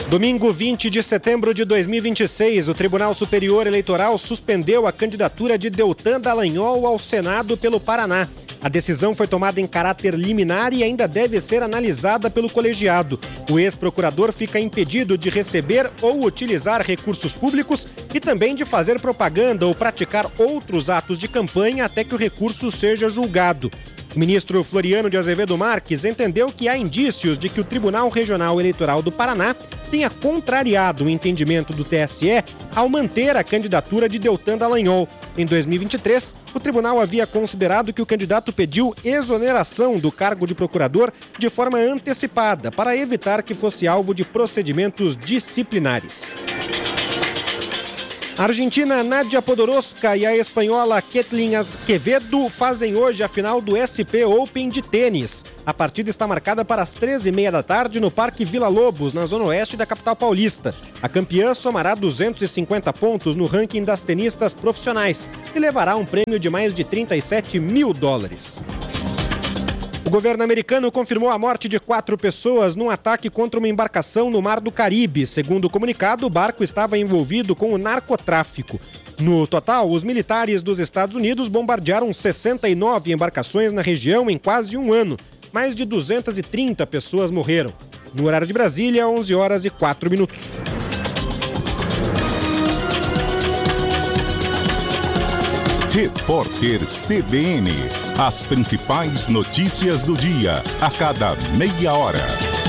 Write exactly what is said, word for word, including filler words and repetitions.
Domingo vinte de setembro de dois mil e vinte e seis, o Tribunal Superior Eleitoral suspendeu a candidatura de Deltan Dallagnol ao Senado pelo Paraná. A decisão foi tomada em caráter liminar e ainda deve ser analisada pelo colegiado. O ex-procurador fica impedido de receber ou utilizar recursos públicos e também de fazer propaganda ou praticar outros atos de campanha até que o recurso seja julgado. O ministro Floriano de Azevedo Marques entendeu que há indícios de que o Tribunal Regional Eleitoral do Paraná tenha contrariado o entendimento do T S E ao manter a candidatura de Deltan Dallagnol. Em dois mil e vinte e três, o tribunal havia considerado que o candidato pediu exoneração do cargo de procurador de forma antecipada para evitar que fosse alvo de procedimentos disciplinares. A argentina Nadia Podoroska e a espanhola Kathleen Quevedo fazem hoje a final do S P Open de tênis. A partida está marcada para as treze e meia da tarde no Parque Vila Lobos, na zona oeste da capital paulista. A campeã somará duzentos e cinquenta pontos no ranking das tenistas profissionais e levará um prêmio de mais de trinta e sete mil dólares. O governo americano confirmou a morte de quatro pessoas num ataque contra uma embarcação no Mar do Caribe. Segundo o comunicado, o barco estava envolvido com o narcotráfico. No total, os militares dos Estados Unidos bombardearam sessenta e nove embarcações na região em quase um ano. Mais de duzentas e trinta pessoas morreram. No horário de Brasília, onze horas e quatro minutos. Repórter C B N. As principais notícias do dia, a cada meia hora.